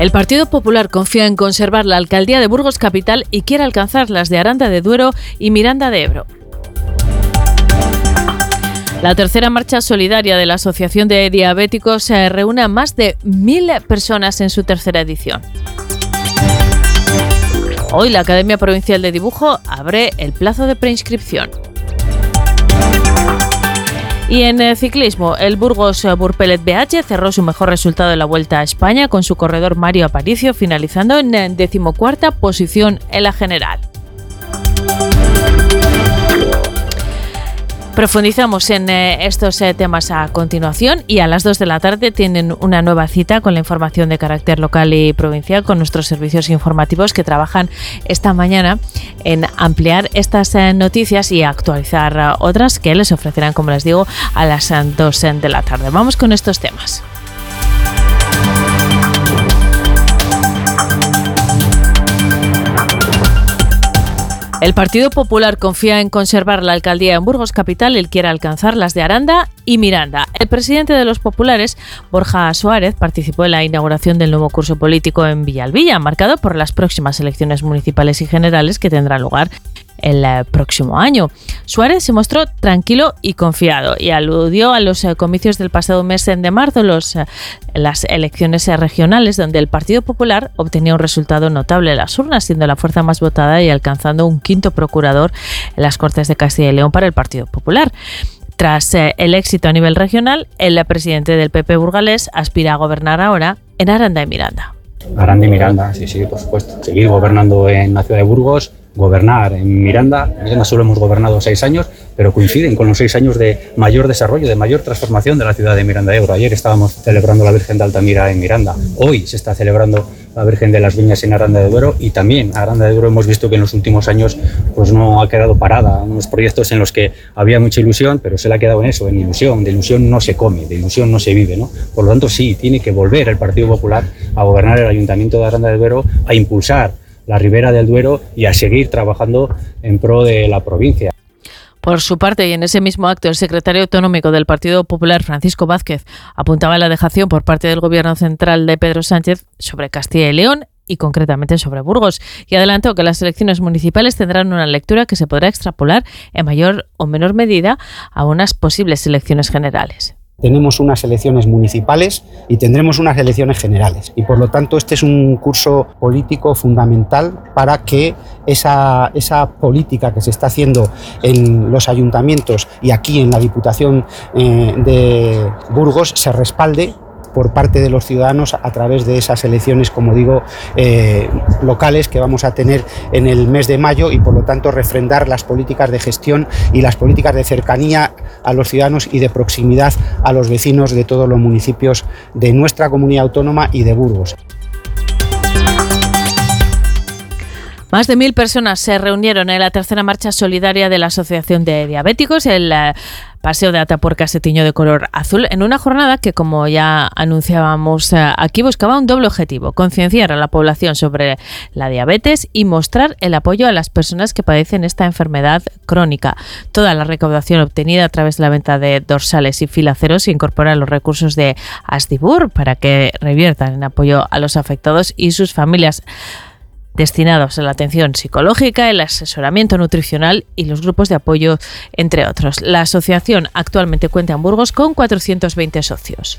El Partido Popular confía en conservar la alcaldía de Burgos Capital y quiere alcanzar las de Aranda de Duero y Miranda de Ebro. La tercera marcha solidaria de la Asociación de Diabéticos reúne a más de 1.000 personas en su tercera edición. Hoy la Academia Provincial de Dibujo abre el plazo de preinscripción. Y en ciclismo, el Burgos Burpelet BH cerró su mejor resultado en la Vuelta a España con su corredor Mario Aparicio, finalizando en 14ª posición en la general. Profundizamos en estos temas a continuación y a las 2 de la tarde tienen una nueva cita con la información de carácter local y provincial con nuestros servicios informativos que trabajan esta mañana en ampliar estas noticias y actualizar otras que les ofrecerán, como les digo, a las 2 de la tarde. Vamos con estos temas. El Partido Popular confía en conservar la alcaldía en Burgos Capital y quiere alcanzar las de Aranda y Miranda. El presidente de los populares, Borja Suárez, participó en la inauguración del nuevo curso político en Villalbilla, marcado por las próximas elecciones municipales y generales que tendrán lugar el próximo año. Suárez se mostró tranquilo y confiado y aludió a los comicios del pasado mes de marzo, las elecciones regionales, donde el Partido Popular obtenía un resultado notable en las urnas, siendo la fuerza más votada y alcanzando un 5º procurador en las Cortes de Castilla y León para el Partido Popular. Tras el éxito a nivel regional, el presidente del PP burgalés aspira a gobernar ahora en Aranda y Miranda. Aranda y Miranda, sí, por supuesto. Seguir gobernando en la ciudad de Burgos, gobernar en Miranda. En Miranda solo hemos gobernado 6 años, pero coinciden con los 6 años de mayor desarrollo, de mayor transformación de la ciudad de Miranda de Ebro. Ayer estábamos celebrando la Virgen de Altamira en Miranda. Hoy se está celebrando la Virgen de las Viñas en Aranda de Duero y también Aranda de Duero hemos visto que en los últimos años pues no ha quedado parada. Unos proyectos en los que había mucha ilusión, pero se le ha quedado en eso, en ilusión. De ilusión no se come, de ilusión no se vive, ¿no? Por lo tanto, sí, tiene que volver el Partido Popular a gobernar el Ayuntamiento de Aranda de Duero, a impulsar la Ribera del Duero y a seguir trabajando en pro de la provincia. Por su parte, y en ese mismo acto, el secretario autonómico del Partido Popular, Francisco Vázquez, apuntaba a la dejación por parte del Gobierno central de Pedro Sánchez sobre Castilla y León y concretamente sobre Burgos, y adelantó que las elecciones municipales tendrán una lectura que se podrá extrapolar en mayor o menor medida a unas posibles elecciones generales. Tenemos unas elecciones municipales y tendremos unas elecciones generales y por lo tanto este es un curso político fundamental para que esa política que se está haciendo en los ayuntamientos y aquí en la Diputación de Burgos se respalde por parte de los ciudadanos a través de esas elecciones, como digo, locales que vamos a tener en el mes de mayo y por lo tanto refrendar las políticas de gestión y las políticas de cercanía a los ciudadanos y de proximidad a los vecinos de todos los municipios de nuestra comunidad autónoma y de Burgos. Más de 1.000 personas se reunieron en la tercera marcha solidaria de la Asociación de Diabéticos, el Paseo de Atapuerca se tiñó de color azul, en una jornada que, como ya anunciábamos aquí, buscaba un doble objetivo: concienciar a la población sobre la diabetes y mostrar el apoyo a las personas que padecen esta enfermedad crónica. Toda la recaudación obtenida a través de la venta de dorsales y filaceros se incorpora a los recursos de Asdibur para que reviertan en apoyo a los afectados y sus familias, destinados a la atención psicológica, el asesoramiento nutricional y los grupos de apoyo, entre otros. La asociación actualmente cuenta en Burgos con 420 socios.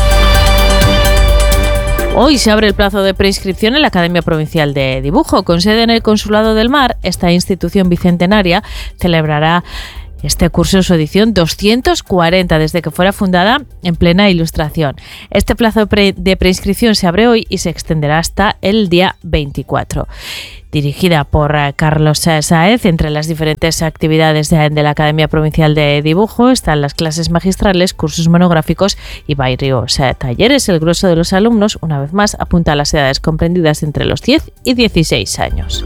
Hoy se abre el plazo de preinscripción en la Academia Provincial de Dibujo. Con sede en el Consulado del Mar, esta institución bicentenaria celebrará este curso en su edición 240 desde que fuera fundada en plena ilustración. Este plazo de preinscripción se abre hoy y se extenderá hasta el día 24. Dirigida por Carlos Sáez, entre las diferentes actividades de la Academia Provincial de Dibujo están las clases magistrales, cursos monográficos y varios talleres. El grueso de los alumnos, una vez más, apunta a las edades comprendidas entre los 10 y 16 años.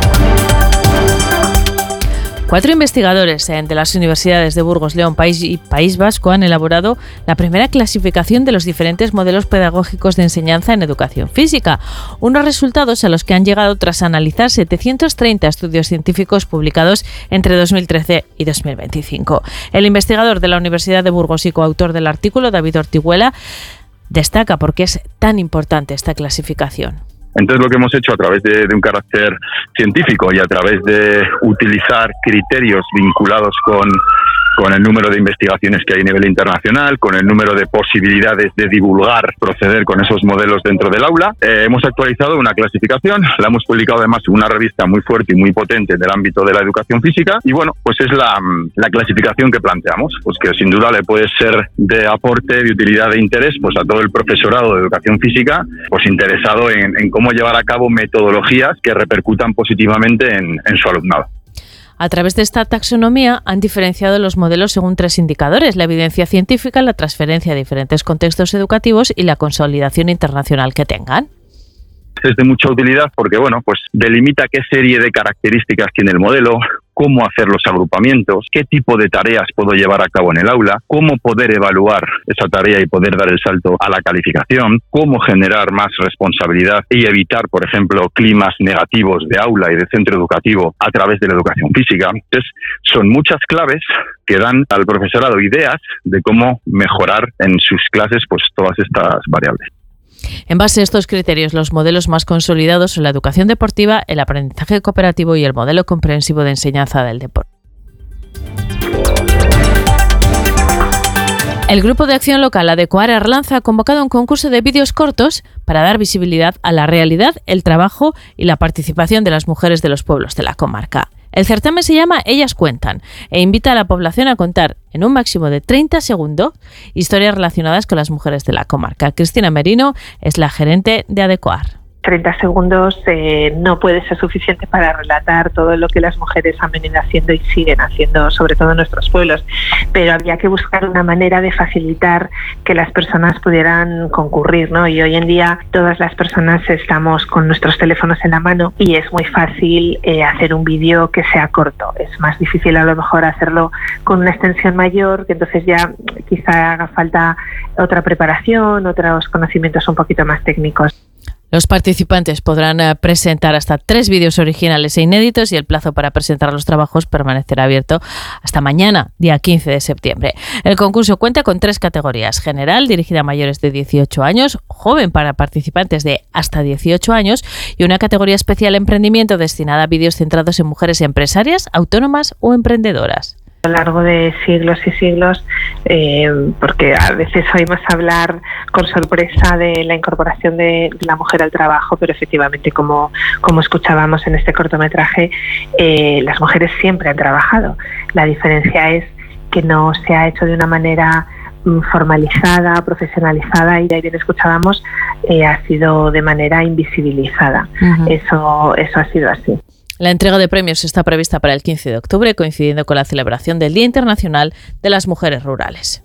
4 investigadores de las universidades de Burgos, León y País Vasco han elaborado la primera clasificación de los diferentes modelos pedagógicos de enseñanza en educación física, unos resultados a los que han llegado tras analizar 730 estudios científicos publicados entre 2013 y 2025. El investigador de la Universidad de Burgos y coautor del artículo, David Ortiguela, destaca por qué es tan importante esta clasificación. Entonces lo que hemos hecho a través de un carácter científico y a través de utilizar criterios vinculados con el número de investigaciones que hay a nivel internacional, con el número de posibilidades de divulgar, proceder con esos modelos dentro del aula. Hemos actualizado una clasificación, la hemos publicado además en una revista muy fuerte y muy potente del ámbito de la educación física y bueno, pues es la clasificación que planteamos, pues que sin duda le puede ser de aporte, de utilidad, de interés pues a todo el profesorado de educación física, pues interesado en cómo llevar a cabo metodologías que repercutan positivamente en su alumnado. A través de esta taxonomía han diferenciado los modelos según 3 indicadores: la evidencia científica, la transferencia a diferentes contextos educativos y la consolidación internacional que tengan. Es de mucha utilidad porque, bueno, pues delimita qué serie de características tiene el modelo, cómo hacer los agrupamientos, qué tipo de tareas puedo llevar a cabo en el aula, cómo poder evaluar esa tarea y poder dar el salto a la calificación, cómo generar más responsabilidad y evitar, por ejemplo, climas negativos de aula y de centro educativo a través de la educación física. Entonces, son muchas claves que dan al profesorado ideas de cómo mejorar en sus clases pues todas estas variables. En base a estos criterios, los modelos más consolidados son la educación deportiva, el aprendizaje cooperativo y el modelo comprensivo de enseñanza del deporte. El Grupo de Acción Local Adecuar Arlanza ha convocado un concurso de vídeos cortos para dar visibilidad a la realidad, el trabajo y la participación de las mujeres de los pueblos de la comarca. El certamen se llama Ellas Cuentan e invita a la población a contar en un máximo de 30 segundos historias relacionadas con las mujeres de la comarca. Cristina Merino es la gerente de Adecuar. 30 segundos no puede ser suficiente para relatar todo lo que las mujeres han venido haciendo y siguen haciendo, sobre todo en nuestros pueblos, pero había que buscar una manera de facilitar que las personas pudieran concurrir, ¿no? Y hoy en día todas las personas estamos con nuestros teléfonos en la mano y es muy fácil hacer un vídeo que sea corto. Es más difícil a lo mejor hacerlo con una extensión mayor, que entonces ya quizá haga falta otra preparación, otros conocimientos un poquito más técnicos. Los participantes podrán presentar hasta 3 vídeos originales e inéditos y el plazo para presentar los trabajos permanecerá abierto hasta mañana, día 15 de septiembre. El concurso cuenta con 3 categorías: general, dirigida a mayores de 18 años, joven para participantes de hasta 18 años y una categoría especial emprendimiento destinada a vídeos centrados en mujeres empresarias, autónomas o emprendedoras. A lo largo de siglos y siglos, porque a veces oímos hablar con sorpresa de la incorporación de la mujer al trabajo, pero efectivamente, como escuchábamos en este cortometraje, las mujeres siempre han trabajado. La diferencia es que no se ha hecho de una manera formalizada, profesionalizada, y ahí bien escuchábamos, ha sido de manera invisibilizada. Uh-huh. Eso ha sido así. La entrega de premios está prevista para el 15 de octubre, coincidiendo con la celebración del Día Internacional de las Mujeres Rurales.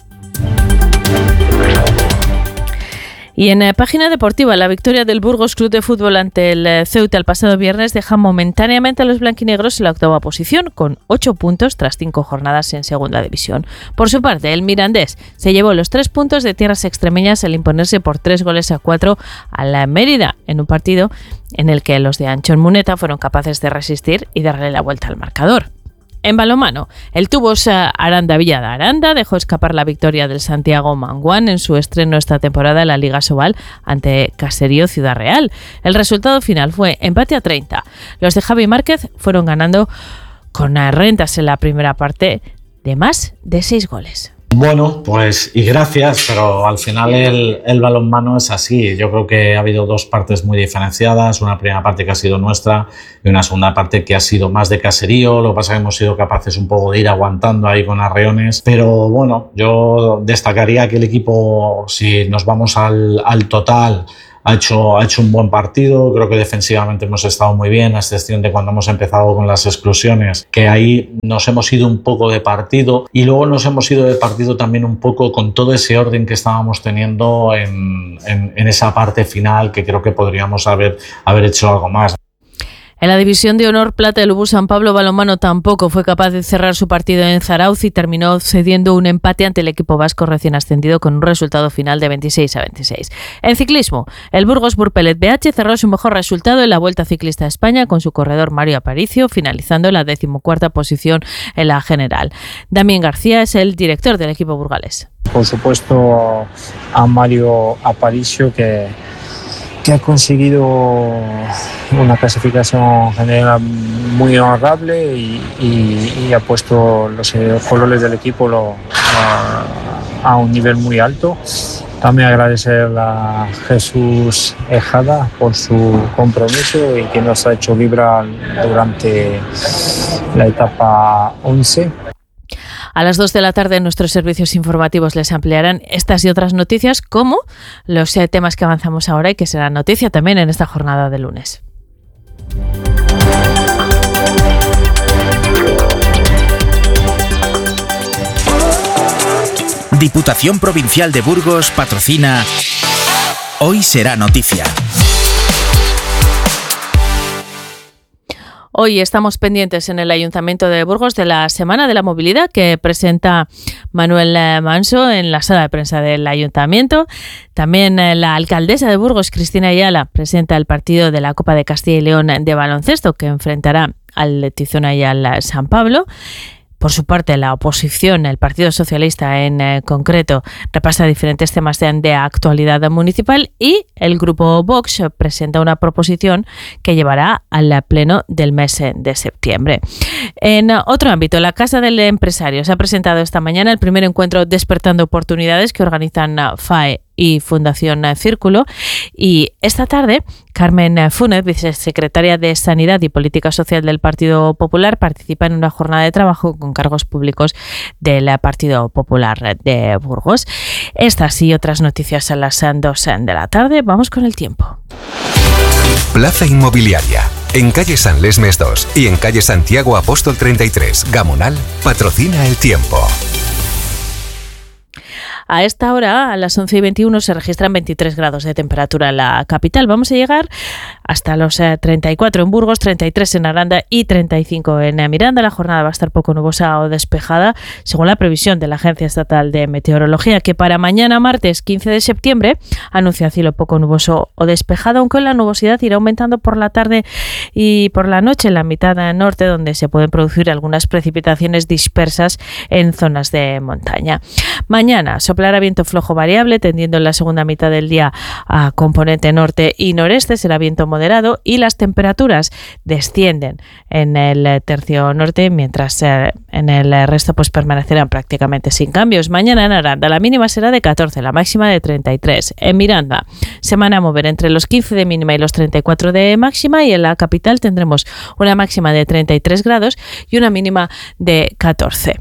Y en página deportiva, la victoria del Burgos Club de Fútbol ante el Ceuta el pasado viernes deja momentáneamente a los blanquinegros en la 8ª posición, con 8 puntos tras 5 jornadas en segunda división. Por su parte, el Mirandés se llevó los 3 puntos de tierras extremeñas al imponerse por 3-4 a la Mérida, en un partido en el que los de Anchón Muneta fueron capaces de resistir y darle la vuelta al marcador. En balonmano, el Tubos Aranda Villa de Aranda dejó escapar la victoria del Santiago Manguán en su estreno esta temporada en la Liga Sobal ante Caserío Ciudad Real. El resultado final fue empate a 30. Los de Javi Márquez fueron ganando con rentas en la primera parte de más de 6 goles. Bueno, pues y gracias, pero al final el balonmano es así. Yo creo que ha habido 2 partes muy diferenciadas, una primera parte que ha sido nuestra y una segunda parte que ha sido más de Caserío. Lo que pasa es que hemos sido capaces un poco de ir aguantando ahí con arreones, pero bueno, yo destacaría que el equipo, si nos vamos al total, ha hecho un buen partido. Creo que defensivamente hemos estado muy bien, a excepción de cuando hemos empezado con las exclusiones, que ahí nos hemos ido un poco de partido, y luego nos hemos ido de partido también un poco con todo ese orden que estábamos teniendo en esa parte final, que creo que podríamos haber hecho algo más. En la división de honor plata, el Ubú San Pablo balonmano tampoco fue capaz de cerrar su partido en Zarauz y terminó cediendo un empate ante el equipo vasco recién ascendido con un resultado final de 26-26. En ciclismo, el Burgos Burpelet BH cerró su mejor resultado en la Vuelta Ciclista a España con su corredor Mario Aparicio, finalizando en la 14ª posición en la general. Damián García es el director del equipo burgalés. Por supuesto a Mario Aparicio que ha conseguido una clasificación general muy honorable y ha puesto los colores del equipo a un nivel muy alto. También agradecer a Jesús Ejada por su compromiso y que nos ha hecho vibrar durante la etapa 11. A las 2 de la tarde nuestros servicios informativos les ampliarán estas y otras noticias, como los temas que avanzamos ahora y que serán noticia también en esta jornada de lunes. Diputación Provincial de Burgos patrocina Hoy será noticia. Hoy estamos pendientes en el Ayuntamiento de Burgos de la Semana de la Movilidad que presenta Manuel Manso en la sala de prensa del Ayuntamiento. También la alcaldesa de Burgos, Cristina Ayala, presenta el partido de la Copa de Castilla y León de baloncesto que enfrentará al Tizona y al San Pablo. Por su parte, la oposición, el Partido Socialista en concreto, repasa diferentes temas de actualidad municipal y el grupo Vox presenta una proposición que llevará al pleno del mes de septiembre. En otro ámbito, la Casa del Empresario se ha presentado esta mañana el primer encuentro Despertando Oportunidades que organizan FAE y Fundación Círculo, y esta tarde Carmen Funes, vicesecretaria de Sanidad y Política Social del Partido Popular, participa en una jornada de trabajo con cargos públicos del Partido Popular de Burgos. Estas y otras noticias a las 2 de la tarde. Vamos con el tiempo. Plaza Inmobiliaria. En calle San Lesmes 2 y en calle Santiago Apóstol 33, Gamonal, patrocina el tiempo. A esta hora, a las 11:21, se registran 23 grados de temperatura en la capital. Vamos a llegar hasta los 34 en Burgos, 33 en Aranda y 35 en Miranda. La jornada va a estar poco nubosa o despejada, según la previsión de la Agencia Estatal de Meteorología, que para mañana, martes 15 de septiembre, anuncia cielo poco nuboso o despejado, aunque la nubosidad irá aumentando por la tarde y por la noche en la mitad norte, donde se pueden producir algunas precipitaciones dispersas en zonas de montaña. Mañana soplará viento flojo variable, tendiendo en la segunda mitad del día a componente norte y noreste, será viento moderado y las temperaturas descienden en el tercio norte, mientras en el resto pues permanecerán prácticamente sin cambios. Mañana en Aranda la mínima será de 14, la máxima de 33. En Miranda se van a mover entre los 15 de mínima y los 34 de máxima, y en la capital tendremos una máxima de 33 grados y una mínima de 14.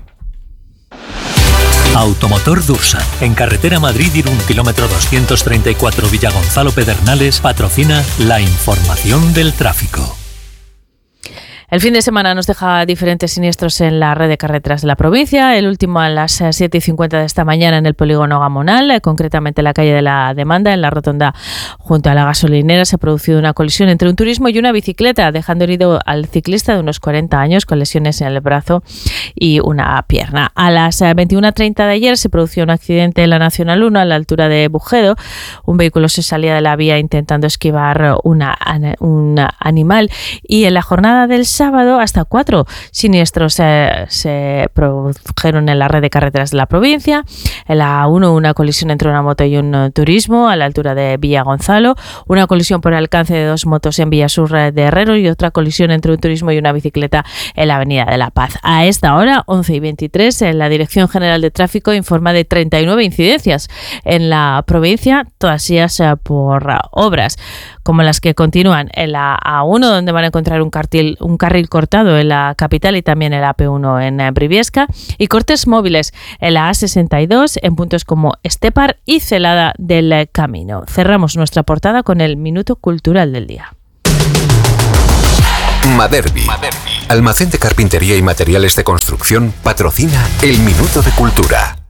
Automotor Dursa, en carretera Madrid-Irún, kilómetro 234 Villagonzalo Pedernales, patrocina la información del tráfico. El fin de semana nos deja diferentes siniestros en la red de carreteras de la provincia. El último a las 7:50 de esta mañana en el polígono Gamonal, concretamente en la calle de la Demanda, en la rotonda junto a la gasolinera. Se ha producido una colisión entre un turismo y una bicicleta, dejando herido al ciclista de unos 40 años con lesiones en el brazo y una pierna. A las 21:30 de ayer se produjo un accidente en la Nacional 1 a la altura de Bujedo. Un vehículo se salía de la vía intentando esquivar un animal, y en la jornada del sábado hasta 4 siniestros se produjeron en la red de carreteras de la provincia. En la A1 una colisión entre una moto y un turismo a la altura de Villagonzalo, una colisión por alcance de 2 motos en Villasur de Herrero y otra colisión entre un turismo y una bicicleta en la Avenida de la Paz. A esta hora, 11:23, la Dirección General de Tráfico informa de 39 incidencias en la provincia, todas ellas por obras, como las que continúan en la A1, donde van a encontrar un carril cortado en la capital y también el AP1 en Briviesca, y cortes móviles en la A62 en puntos como Estepar y Celada del Camino. Cerramos nuestra portada con el Minuto Cultural del Día. Maderbi, almacén de carpintería y materiales de construcción, patrocina el Minuto de Cultura.